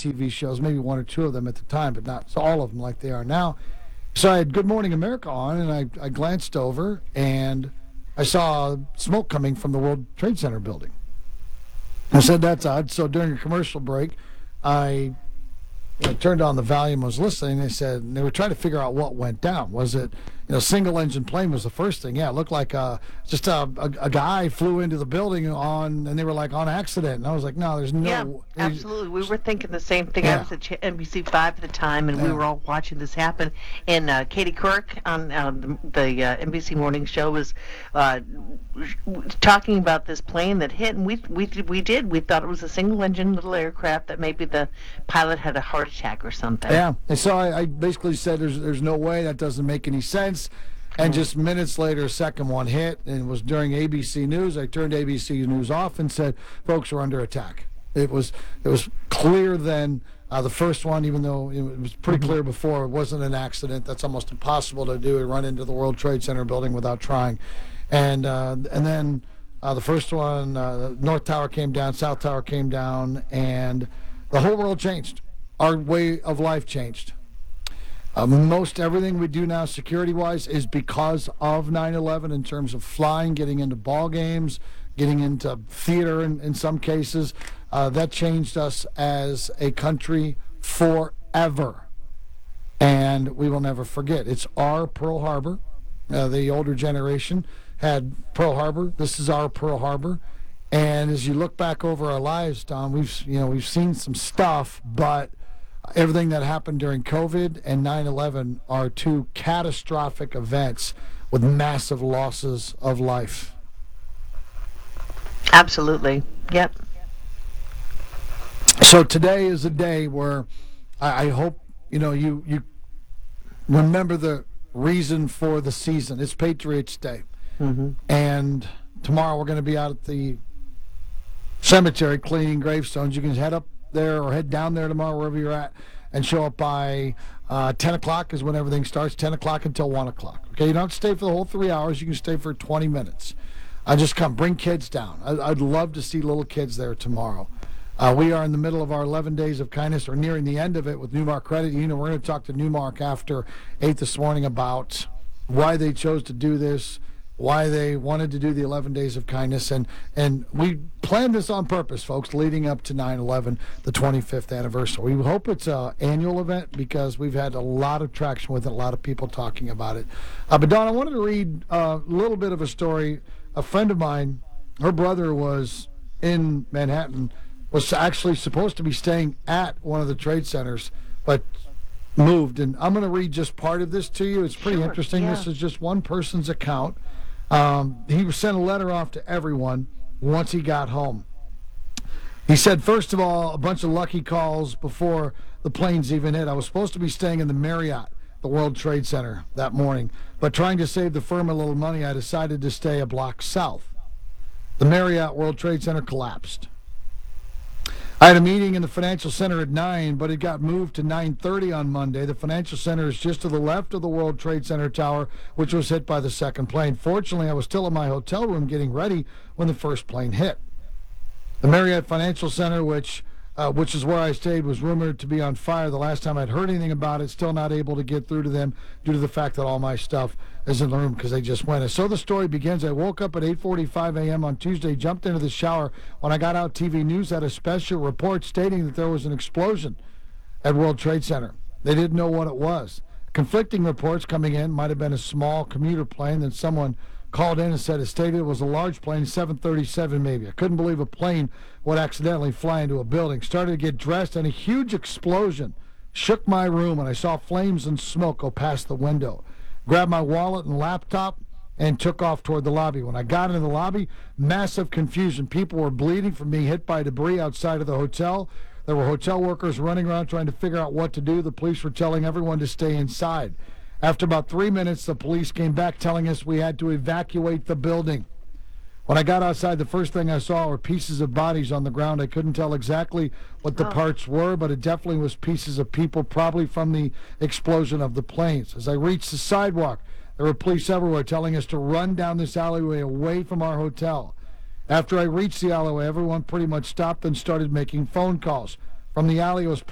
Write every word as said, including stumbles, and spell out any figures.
T V shows, maybe one or two of them at the time, but not all of them like they are now. So I had Good Morning America on, and I, I glanced over, and I saw smoke coming from the World Trade Center building. I said, that's odd. So during a commercial break, I, I turned on the volume, was listening. They said, and they were trying to figure out what went down. Was it, you know, single-engine plane was the first thing. Yeah, it looked like uh, just a, a, a guy flew into the building on, and they were like, on accident. And I was like, no, there's no. Yeah, absolutely. We were thinking the same thing. Yeah. I was at N B C five at the time, and Yeah. we were all watching this happen. And uh, Katie Couric on uh, the, the uh, N B C Morning Show was uh, talking about this plane that hit, and we we we did. We thought it was a single-engine little aircraft that maybe the pilot had a heart attack or something. Yeah, and so I, I basically said, there's there's no way, that doesn't make any sense. And just minutes later, a second one hit, and it was during A B C News. I turned A B C News off and said, folks, we're under attack. It was it was clear then, uh, the first one, even though it was pretty Mm-hmm. clear before, it wasn't an accident. That's almost impossible to do, run into the World Trade Center building without trying. And, uh, and then uh, the first one, uh, North Tower came down, South Tower came down, and the whole world changed. Our way of life changed. Uh, most everything we do now security-wise is because of nine eleven in terms of flying, getting into ball games, getting into theater in, in some cases. Uh, that changed us as a country forever. And we will never forget. It's our Pearl Harbor. Uh, the older generation had Pearl Harbor. This is our Pearl Harbor. And as you look back over our lives, Tom, we've you know we've seen some stuff, but everything that happened during COVID and nine eleven are two catastrophic events with massive losses of life. Absolutely. Yep. So today is a day where I, I hope you know you you remember the reason for the season. It's Patriots Day, Mm-hmm. and tomorrow we're going to be out at the cemetery cleaning gravestones. You can head up there or head down there tomorrow, wherever you're at, and show up by uh, ten o'clock is when everything starts, ten o'clock until one o'clock. Okay, you don't have to stay for the whole three hours. You can stay for twenty minutes. I just come, bring kids down. I, I'd love to see little kids there tomorrow. Uh, we are in the middle of our eleven days of kindness, or nearing the end of it with Newmark Credit Union. We're going to talk to Newmark after eight this morning about why they chose to do this, why they wanted to do the eleven days of kindness, and and we planned this on purpose, folks, leading up to nine eleven, the twenty-fifth anniversary. We hope it's an annual event because we've had a lot of traction with it, a lot of people talking about it. Uh, but, Don, I wanted to read a little bit of a story. A friend of mine, her brother was in Manhattan, was actually supposed to be staying at one of the trade centers, but moved. And I'm going to read just part of this to you. It's pretty Sure, interesting. yeah. This is just one person's account. Um, he sent a letter off to everyone once he got home. He said, first of all, a bunch of lucky calls before the planes even hit. I was supposed to be staying in the Marriott, the World Trade Center, that morning, but trying to save the firm a little money, I decided to stay a block south. The Marriott World Trade Center collapsed. I had a meeting in the Financial Center at nine, but it got moved to nine thirty on Monday. The Financial Center is just to the left of the World Trade Center tower, which was hit by the second plane. Fortunately, I was still in my hotel room getting ready when the first plane hit. The Marriott Financial Center, which uh, which is where I stayed, was rumored to be on fire. The last time I'd heard anything about it, still not able to get through to them due to the fact that all my stuff is in the room because they just went. And so the story begins. I woke up at eight forty-five a.m. on Tuesday, jumped into the shower. When I got out, T V News had a special report stating that there was an explosion at World Trade Center. They didn't know what it was. Conflicting reports coming in, might have been a small commuter plane. Then someone called in and said it stated it was a large plane, seven thirty-seven maybe. I couldn't believe a plane would accidentally fly into a building. Started to get dressed, and a huge explosion shook my room, and I saw flames and smoke go past the window. Grabbed my wallet and laptop and took off toward the lobby. When I got into the lobby, massive confusion. People were bleeding from being hit by debris outside of the hotel. There were hotel workers running around trying to figure out what to do. The police were telling everyone to stay inside. After about three minutes, the police came back telling us we had to evacuate the building. When I got outside, the first thing I saw were pieces of bodies on the ground. I couldn't tell exactly what the Oh. parts were, but it definitely was pieces of people, probably from the explosion of the planes. As I reached the sidewalk, there were police everywhere telling us to run down this alleyway away from our hotel. After I reached the alleyway, everyone pretty much stopped and started making phone calls. From the alley, it was